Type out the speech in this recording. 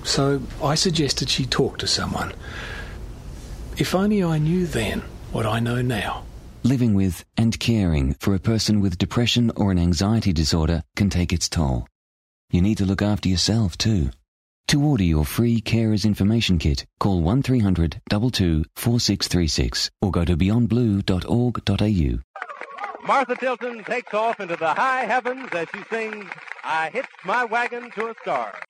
So I suggested she talk to someone. If only I knew then what I know now. Living with and caring for a person with depression or an anxiety disorder can take its toll. You need to look after yourself too. To order your free Carers Information Kit, call 1300 22 4636 or go to beyondblue.org.au. Martha Tilton takes off into the high heavens as she sings, I Hitched My Wagon to a Star.